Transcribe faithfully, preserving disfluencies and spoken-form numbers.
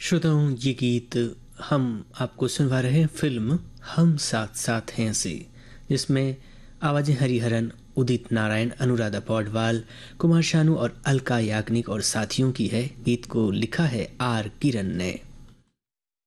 श्रोताओं, ये गीत हम आपको सुनवा रहे हैं फिल्म हम साथ साथ हैं से, जिसमें आवाज़ें हरिहरन, उदित नारायण, अनुराधा पौडवाल, कुमार शानू और अलका याग्निक और साथियों की है। गीत को लिखा है आर किरण ने।